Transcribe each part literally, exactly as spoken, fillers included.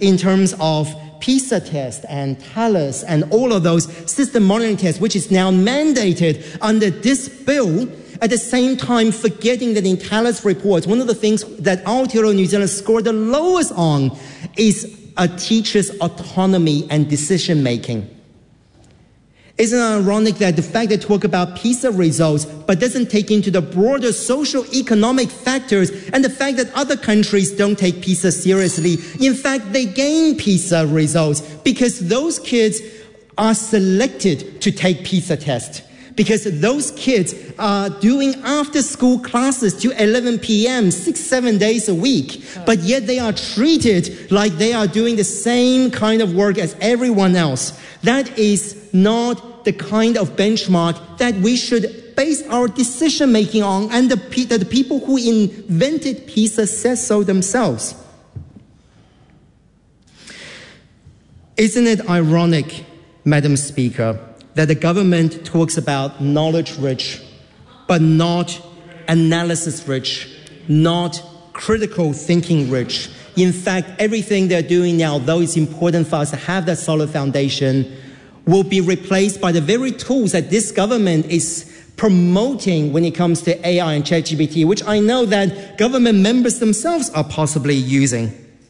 in terms of PISA test and TALIS and all of those system monitoring tests, which is now mandated under this bill, at the same time forgetting that in TALIS reports, one of the things that Aotearoa New Zealand scored the lowest on is a teacher's autonomy and decision-making. Isn't it ironic that the fact that talk about PISA results but doesn't take into the broader socio-economic factors and the fact that other countries don't take PISA seriously. In fact, they gain PISA results because those kids are selected to take PISA tests. Because those kids are doing after-school classes to eleven p m, six, seven days a week, but yet they are treated like they are doing the same kind of work as everyone else. That is not the kind of benchmark that we should base our decision-making on, and the, that the people who invented PISA says so themselves. Isn't it ironic, Madam Speaker, that the government talks about knowledge-rich, but not analysis-rich, not critical thinking-rich. In fact, everything they're doing now, though it's important for us to have that solid foundation, will be replaced by the very tools that this government is promoting when it comes to A I and ChatGPT, which I know that government members themselves are possibly using.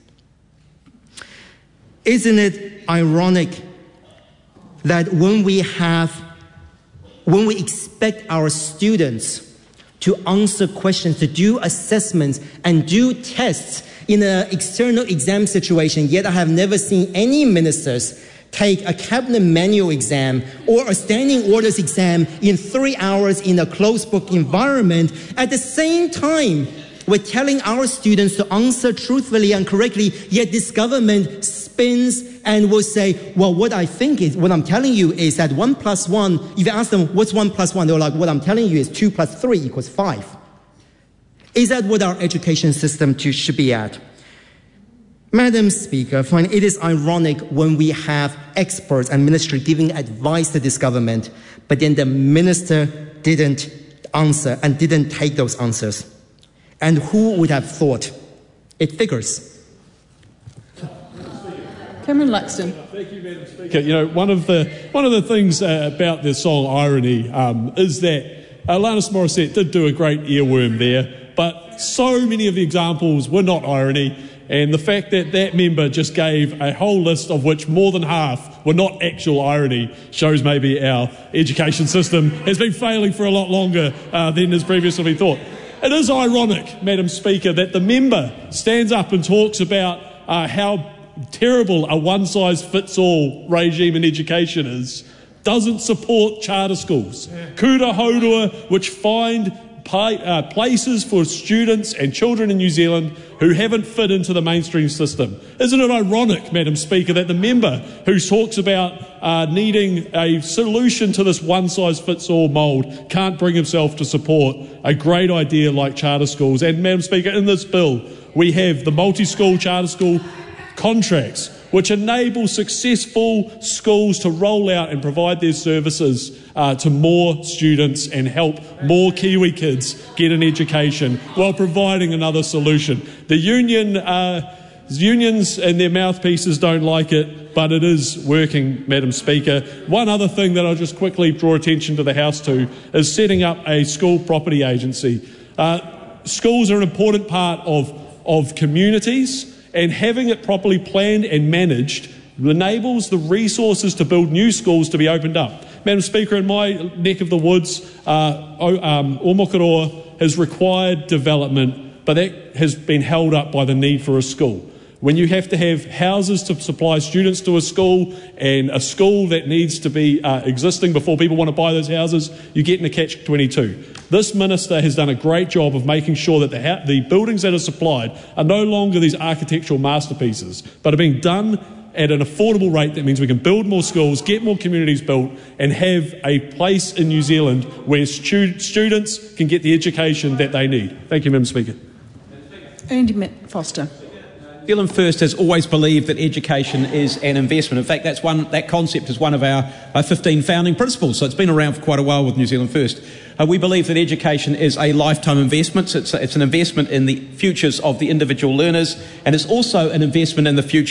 Isn't it ironic that when we have, when we expect our students to answer questions, to do assessments and do tests in an external exam situation, yet I have never seen any ministers take a cabinet manual exam or a standing orders exam in three hours in a closed book environment. At the same time, we're telling our students to answer truthfully and correctly, yet this government spins and will say, well, what I think is, what I'm telling you is that one plus one, if you ask them, what's one plus one? They're like, what I'm telling you is two plus three equals five. Is that what our education system to, should be at? Madam Speaker, I find it is ironic when we have experts and ministry giving advice to this government, but then the minister didn't answer and didn't take those answers. And who would have thought? It figures. Cameron Laxton. Thank you, Madam Speaker. You know, one of the one of the things uh, about the song Irony um, is that Alanis Morissette did do a great earworm there, but so many of the examples were not irony, and the fact that that member just gave a whole list of which more than half were not actual irony shows maybe our education system has been failing for a lot longer uh, than has previously been thought. It is ironic, Madam Speaker, that the member stands up and talks about uh, how terrible a one-size-fits-all regime in education is, doesn't support charter schools. Yeah. Kura Haurua, which find pay, uh, places for students and children in New Zealand who haven't fit into the mainstream system. Isn't it ironic, Madam Speaker, that the member who talks about uh, needing a solution to this one-size-fits-all mould can't bring himself to support a great idea like charter schools? And, Madam Speaker, in this bill, we have the multi-school charter school contracts, which enable successful schools to roll out and provide their services uh, to more students and help more Kiwi kids get an education while providing another solution. The union, uh, unions and their mouthpieces don't like it, but it is working, Madam Speaker. One other thing that I'll just quickly draw attention to the House to is setting up a school property agency. Uh, schools are an important part of, of communities, and having it properly planned and managed enables the resources to build new schools to be opened up. Madam Speaker, in my neck of the woods, uh, um, Omokoroa has required development, but that has been held up by the need for a school. When you have to have houses to supply students to a school and a school that needs to be uh, existing before people want to buy those houses, you get in a catch twenty-two. This minister has done a great job of making sure that the, ha- the buildings that are supplied are no longer these architectural masterpieces, but are being done at an affordable rate. That means we can build more schools, get more communities built, and have a place in New Zealand where stu- students can get the education that they need. Thank you, Madam Speaker. Andy Foster. New Zealand First has always believed that education is an investment. In fact, that's one, that concept is one of our, our fifteen founding principles, so it's been around for quite a while with New Zealand First. Uh, we believe that education is a lifetime investment. It's, a, it's an investment in the futures of the individual learners, and it's also an investment in the future